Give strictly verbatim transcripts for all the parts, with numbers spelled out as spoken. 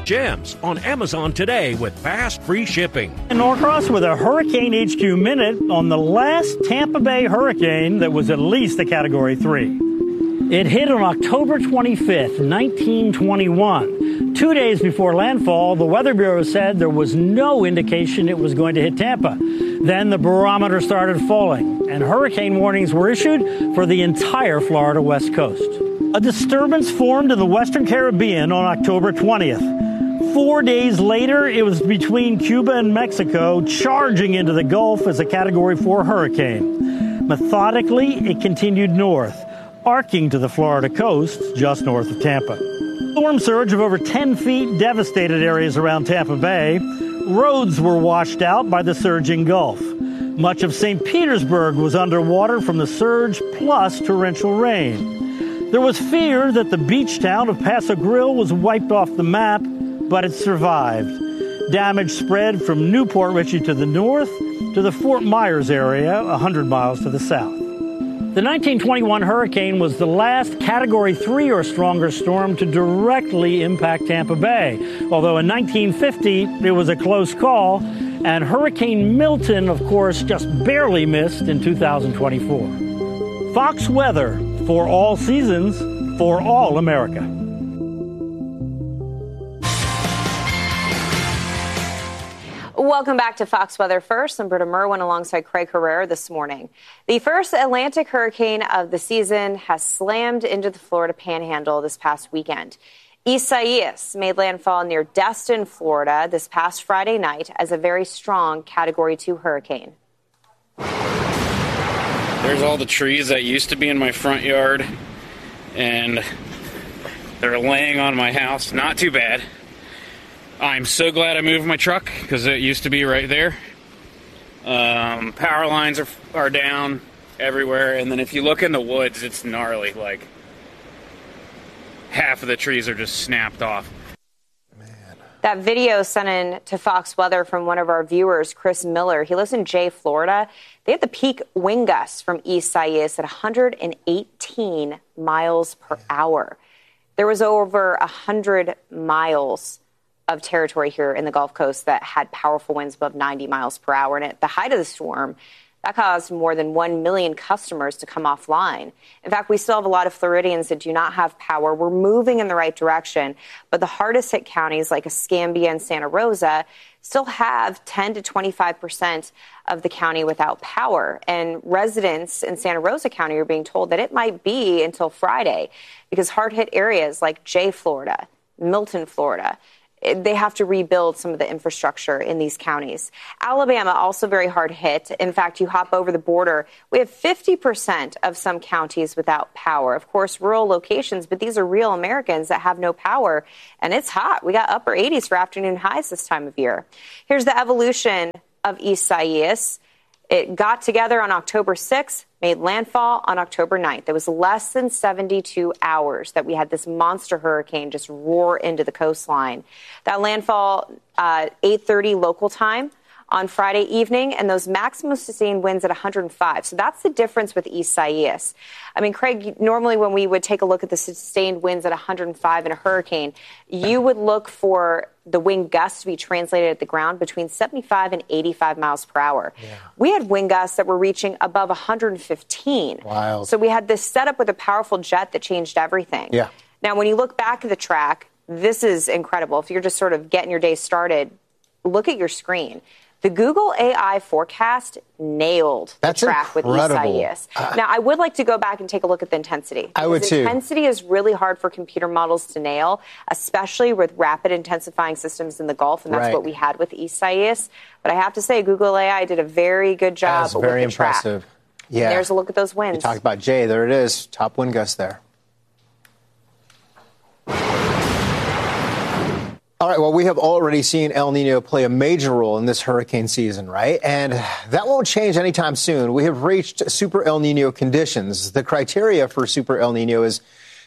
Gems on Amazon today with fast free shipping. In Norcross with a Hurricane H Q minute on the last Tampa Bay hurricane that was at least a Category three. It hit on October twenty-fifth, nineteen twenty-one. Two days before landfall, the Weather Bureau said there was no indication it was going to hit Tampa. Then the barometer started falling, and hurricane warnings were issued for the entire Florida West Coast. A disturbance formed in the Western Caribbean on October twentieth. Four days later, it was between Cuba and Mexico, charging into the Gulf as a Category four hurricane. Methodically, it continued north, arcing to the Florida coast just north of Tampa. Storm surge of over ten feet devastated areas around Tampa Bay. Roads were washed out by the surging Gulf. Much of Saint Petersburg was underwater from the surge, plus torrential rain. There was fear that the beach town of Paso Grill was wiped off the map, but it survived. Damage spread from Newport Richey to the north to the Fort Myers area, one hundred miles to the south. The nineteen twenty-one hurricane was the last Category three or stronger storm to directly impact Tampa Bay, although in nineteen fifty it was a close call, and Hurricane Milton, of course, just barely missed in two thousand twenty-four. Fox Weather, for all seasons, for all America. Welcome back to Fox Weather First. I'm Britta Merwin alongside Craig Herrera this morning. The first Atlantic hurricane of the season has slammed into the Florida Panhandle this past weekend. Isaias made landfall near Destin, Florida this past Friday night as a very strong Category two hurricane. There's all the trees that used to be in my front yard, and they're laying on my house. Not too bad. I'm so glad I moved my truck because it used to be right there. Um, power lines are are down everywhere, and then if you look in the woods, it's gnarly. Like half of the trees are just snapped off. Man. That video sent in to Fox Weather from one of our viewers, Chris Miller. He lives in Jay, Florida. They had the peak wind gusts from Isaias at one hundred eighteen miles per hour. There was over one hundred miles of territory here in the Gulf Coast that had powerful winds above ninety miles per hour. And at the height of the storm, that caused more than one million customers to come offline. In fact, we still have a lot of Floridians that do not have power. We're moving in the right direction, but the hardest hit counties like Escambia and Santa Rosa still have ten to twenty-five percent of the county without power. And residents in Santa Rosa County are being told that it might be until Friday because hard hit areas like Jay, Florida, Milton, Florida, they have to rebuild some of the infrastructure in these counties. Alabama, also very hard hit. In fact, you hop over the border, we have fifty percent of some counties without power. Of course, rural locations, but these are real Americans that have no power. And it's hot. We got upper eighties for afternoon highs this time of year. Here's the evolution of Isaias. It got together on October sixth, made landfall on October ninth. It was less than seventy-two hours that we had this monster hurricane just roar into the coastline. That landfall, uh, eight thirty local time on Friday evening, and those maximum sustained winds at one hundred five. So that's the difference with Isaias. I mean, Craig, normally when we would take a look at the sustained winds at one hundred five in a hurricane, you would look for the wind gusts to be translated at the ground between seventy-five and eighty-five miles per hour. Yeah. We had wind gusts that were reaching above one hundred fifteen. Wow. So we had this setup with a powerful jet that changed everything. Yeah. Now, when you look back at the track, this is incredible. If you're just sort of getting your day started, look at your screen. The Google A I forecast nailed the That's track incredible. with Isaias. Uh, now, I would like to go back and take a look at the intensity. I would too. Intensity is really hard for computer models to nail, especially with rapid intensifying systems in the Gulf, and that's right. what we had with Isaias. But I have to say, Google A I did a very good job That's with very the impressive. track. Yeah. There's a look at those winds. You talked about Jay. There it is. Top wind gust there. All right, well, we have already seen El Nino play a major role in this hurricane season, right? And that won't change anytime soon. We have reached super El Nino conditions. The criteria for super El Nino is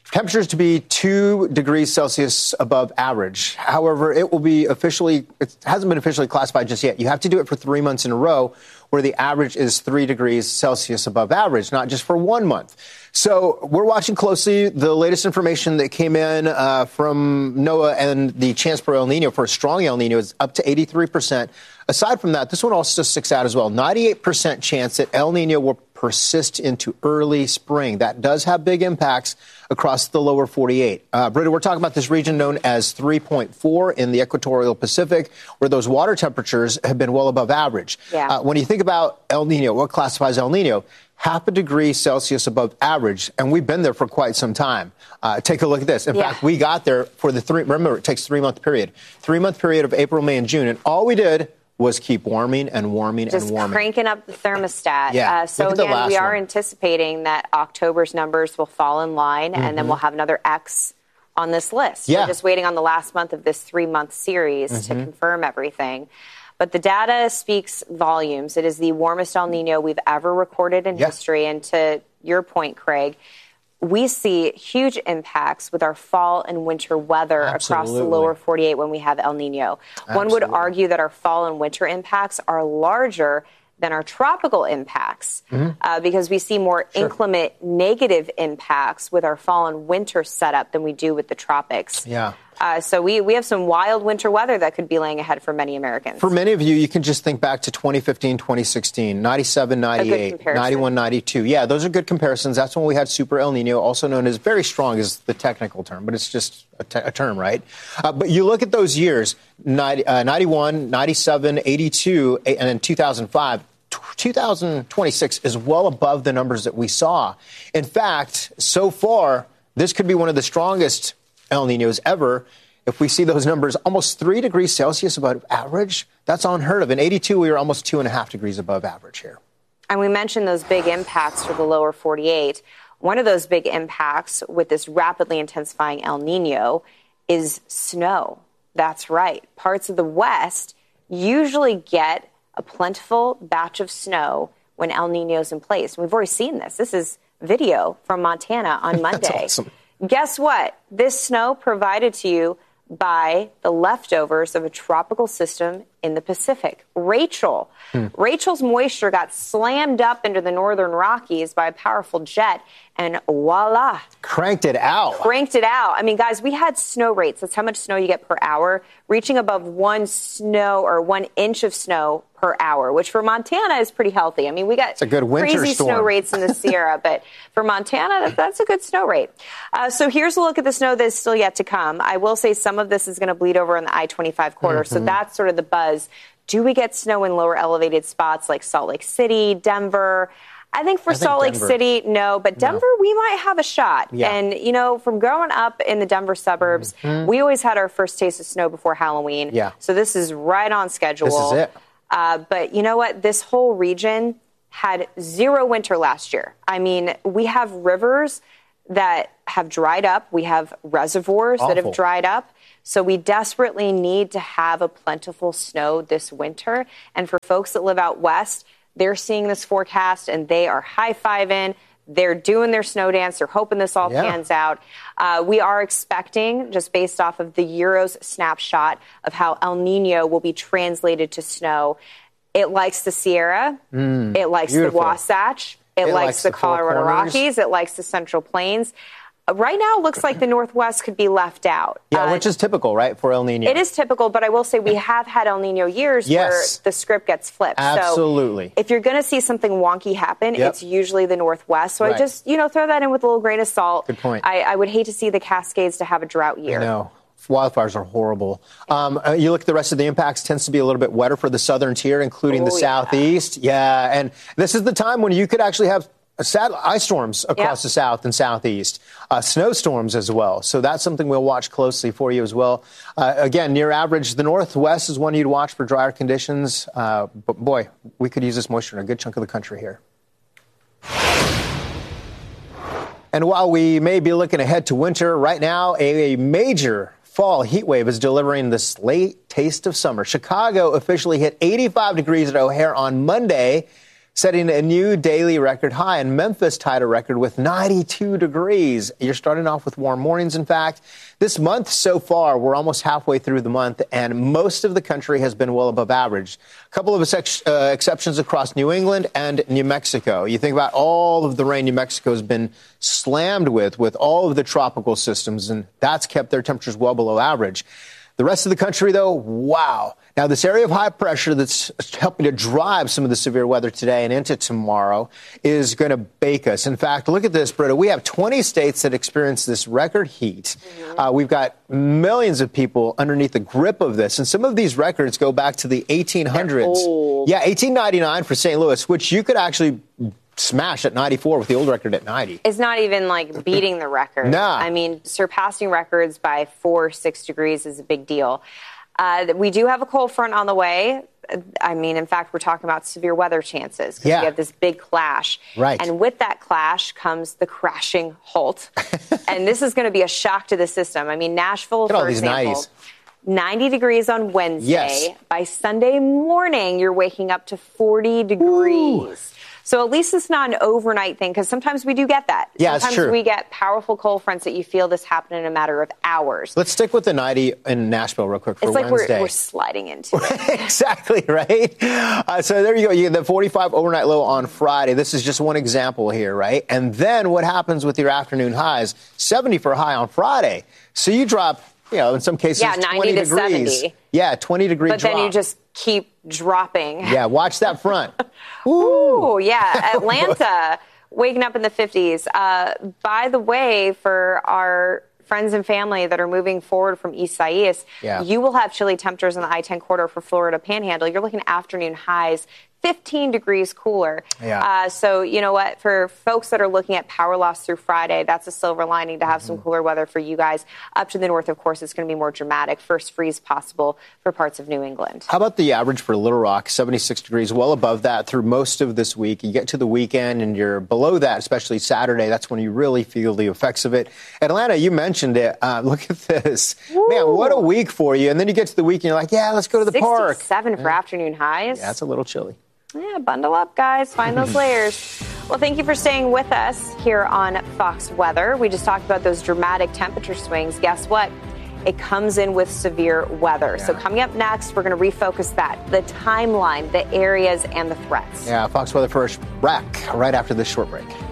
Temperatures to be two degrees Celsius above average. However, it will be officially, it hasn't been officially classified just yet. You have to do it for three months in a row where the average is three degrees Celsius above average, not just for one month. So we're watching closely the latest information that came in uh, from NOAA, and the chance for El Nino, for a strong El Nino, is up to eighty-three percent. Aside from that, this one also sticks out as well. ninety-eight percent chance that El Nino will persist into early spring. That does have big impacts across the lower forty-eight. Uh, Britta, we're talking about this region known as three point four in the equatorial Pacific, where those water temperatures have been well above average. Yeah. Uh, when you think about El Nino, what classifies El Nino? Half a degree Celsius above average, and we've been there for quite some time. Uh, take a look at this. In yeah. fact, we got there for the three, remember, it takes three-month period. Three-month period of April, May, and June, and all we did was keep warming and warming Just and warming. Just cranking up the thermostat. Yeah. Uh, so again, we are one. anticipating that October's numbers will fall in line, mm-hmm. and then we'll have another X on this list. Yeah. We're just waiting on the last month of this three-month series mm-hmm. to confirm everything. But the data speaks volumes. It is the warmest El Nino we've ever recorded in yeah. history. And to your point, Craig, we see huge impacts with our fall and winter weather Absolutely. across the lower forty-eight when we have El Nino. Absolutely. One would argue that our fall and winter impacts are larger than our tropical impacts mm-hmm. uh, because we see more sure. inclement negative impacts with our fall and winter setup than we do with the tropics. Yeah. Uh, so we, we have some wild winter weather that could be laying ahead for many Americans. For many of you, you can just think back to twenty fifteen, twenty sixteen, ninety-seven, ninety-eight, ninety-one, ninety-two. Yeah, those are good comparisons. That's when we had Super El Nino, also known as very strong is the technical term, but it's just a, te- a term, right? Uh, but you look at those years, ninety, uh, ninety-one, ninety-seven, eighty-two, and then two thousand five. two thousand twenty-six is well above the numbers that we saw. In fact, so far, this could be one of the strongest El Ninos ever. If we see those numbers, almost three degrees Celsius above average, that's unheard of. In eighty-two, we were almost two and a half degrees above average here. And we mentioned those big impacts for the lower forty-eight. One of those big impacts with this rapidly intensifying El Nino is snow. That's right. Parts of the West usually get a plentiful batch of snow when El Nino's in place. We've already seen this. This is video from Montana on Monday. That's awesome. Guess what? This snow provided to you by the leftovers of a tropical system in the Pacific. Rachel. Hmm. Rachel's moisture got slammed up into the northern Rockies by a powerful jet, and voila. Cranked it out. Cranked it out. I mean, guys, we had snow rates. That's how much snow you get per hour, reaching above one snow or one inch of snow per hour, which for Montana is pretty healthy. I mean, we got it's a good winter crazy storm. snow rates in the Sierra, but for Montana, that, that's a good snow rate. Uh, so here's a look at the snow that's still yet to come. I will say some of this is going to bleed over in the I twenty-five corridor, mm-hmm. so that's sort of the buzz. Do we get snow in lower elevated spots like Salt Lake City, Denver? I think for I think Salt Lake Denver. City, no, but Denver, no. we might have a shot. Yeah. And, you know, from growing up in the Denver suburbs, mm-hmm. we always had our first taste of snow before Halloween. Yeah. So this is right on schedule. This is it. Uh, but you know what? This whole region had zero winter last year. I mean, we have rivers that have dried up. We have reservoirs Awful. that have dried up. So we desperately need to have a plentiful snow this winter. And for folks that live out west, they're seeing this forecast and they are high-fiving. They're doing their snow dance. They're hoping this all yeah. pans out. Uh, we are expecting, just based off of the Euro's snapshot of how El Nino will be translated to snow, it likes the Sierra. Mm, it likes beautiful. the Wasatch. It, it likes, likes the, the Colorado Rockies. It likes the Central Plains. Right now, it looks like the Northwest could be left out. Yeah, uh, which is typical, right, for El Nino? It is typical, but I will say we have had El Nino years yes. where the script gets flipped. Absolutely. So if you're going to see something wonky happen, yep. it's usually the Northwest. So right. I just, you know, throw that in with a little grain of salt. Good point. I, I would hate to see the Cascades to have a drought year. No. Wildfires are horrible. Um, uh, you look at the rest of the impacts, tends to be a little bit wetter for the southern tier, including oh, the southeast. Yeah. yeah, and this is the time when you could actually have Sad ice storms across yep. the south and southeast, uh, snowstorms as well. So that's something we'll watch closely for you as well. Uh, again, near average, the northwest is one you'd watch for drier conditions. Uh, but boy, we could use this moisture in a good chunk of the country here. And while we may be looking ahead to winter, right now a, a major fall heat wave is delivering this late taste of summer. Chicago officially hit eighty-five degrees at O'Hare on Monday. setting a new daily record high. And Memphis tied a record with ninety-two degrees. You're starting off with warm mornings, in fact. This month so far, we're almost halfway through the month, and most of the country has been well above average. A couple of ex- uh, exceptions across New England and New Mexico. You think about all of the rain New Mexico has been slammed with, with all of the tropical systems, and that's kept their temperatures well below average. The rest of the country, though, wow. Now, this area of high pressure that's helping to drive some of the severe weather today and into tomorrow is going to bake us. In fact, look at this, Britta. We have twenty states that experience this record heat. Mm-hmm. Uh, we've got millions of people underneath the grip of this. And some of these records go back to the eighteen hundreds. Yeah, eighteen ninety-nine for Saint Louis, which you could actually smash at ninety-four with the old record at ninety. It's not even like beating the record. Nah. I mean, surpassing records by four, six degrees is a big deal. Uh, we do have a cold front on the way. I mean, in fact, we're talking about severe weather chances because yeah. we have this big clash. Right. And with that clash comes the crashing halt. And this is going to be a shock to the system. I mean, Nashville, for example, nineties. ninety degrees on Wednesday. Yes. By Sunday morning, you're waking up to forty degrees. Ooh. So at least it's not an overnight thing, because sometimes we do get that. Yeah, sometimes it's true. we get powerful cold fronts that you feel this happen in a matter of hours. Let's stick with the ninety in Nashville real quick for it's like Wednesday. We're, we're sliding into it. Exactly, right? Uh, so there you go. You get the forty-five overnight low on Friday. This is just one example here, right? And then what happens with your afternoon highs? seventy for a high on Friday. So you drop, you know, in some cases, yeah, ninety twenty to degrees. seventy. Yeah, twenty degree but drop. But then you just keep dropping. Yeah, watch that front. Ooh, yeah. Atlanta, waking up in the fifties. Uh, by the way, for our friends and family that are moving forward from East Sias, yeah. you will have chilly temperatures in the I ten corridor for Florida Panhandle. You're looking at afternoon highs fifteen degrees cooler. Yeah. Uh, so, you know what? For folks that are looking at power loss through Friday, that's a silver lining to have mm-hmm. some cooler weather for you guys. Up to the north, of course, it's going to be more dramatic. First freeze possible for parts of New England. How about the average for Little Rock? seventy-six degrees, well above that through most of this week. You get to the weekend and you're below that, especially Saturday. That's when you really feel the effects of it. Atlanta, you mentioned it. Uh, look at this. Woo. Man, what a week for you. And then you get to the weekend, you're like, yeah, let's go to the park. sixty-seven for yeah. afternoon highs. Yeah, it's a little chilly. Yeah, bundle up, guys. Find those layers. Well, thank you for staying with us here on Fox Weather. We just talked about those dramatic temperature swings. Guess what? It comes in with severe weather. Yeah. So coming up next, we're going to refocus that, the timeline, the areas, and the threats. Yeah, Fox Weather first. Back right after this short break.